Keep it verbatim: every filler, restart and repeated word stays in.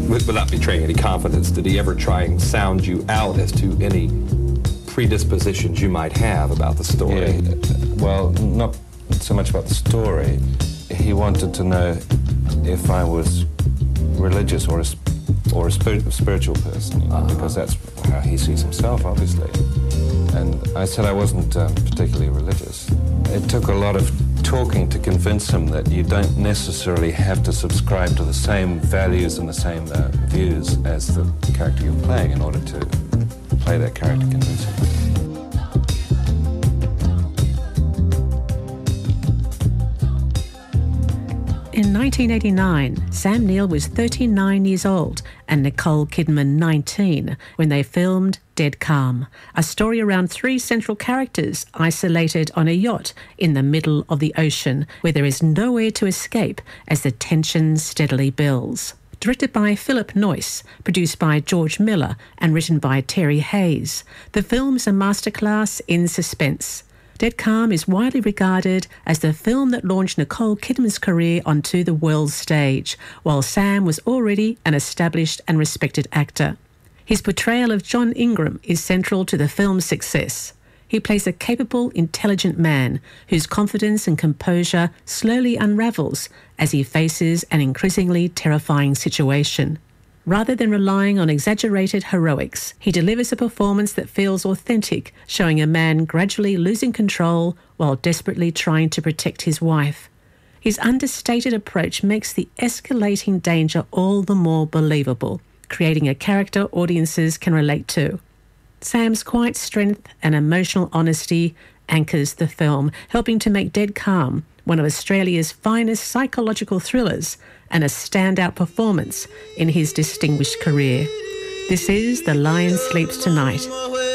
without betraying any confidence, did he ever try and sound you out as to any predispositions you might have about the story? Yeah, well, not so much about the story. He wanted to know if I was religious or a, or a spirit, spiritual person, you know, uh-huh. because that's how he sees himself, obviously. And I said I wasn't um, particularly religious. It took a lot of talking to convince him that you don't necessarily have to subscribe to the same values and the same uh, views as the character you're playing in order to play that character convincingly. In nineteen eighty-nine, Sam Neill was thirty-nine years old and Nicole Kidman nineteen when they filmed Dead Calm, a story around three central characters isolated on a yacht in the middle of the ocean where there is nowhere to escape as the tension steadily builds. Directed by Philip Noyce, produced by George Miller and written by Terry Hayes, the film's a masterclass in suspense. Dead Calm is widely regarded as the film that launched Nicole Kidman's career onto the world stage, while Sam was already an established and respected actor. His portrayal of John Ingram is central to the film's success. He plays a capable, intelligent man whose confidence and composure slowly unravels as he faces an increasingly terrifying situation. Rather than relying on exaggerated heroics, he delivers a performance that feels authentic, showing a man gradually losing control while desperately trying to protect his wife. His understated approach makes the escalating danger all the more believable, creating a character audiences can relate to. Sam's quiet strength and emotional honesty anchors the film, helping to make Dead Calm one of Australia's finest psychological thrillers and a standout performance in his distinguished career. This is The Lion Sleeps Tonight.